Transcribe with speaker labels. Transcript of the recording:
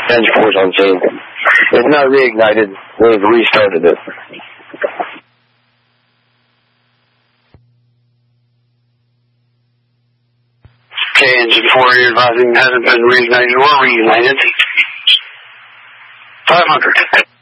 Speaker 1: Engine 4's on scene. It's not reignited. We've restarted it.
Speaker 2: Okay, Engine 4, you're advising hasn't been reignited or reunited. 500.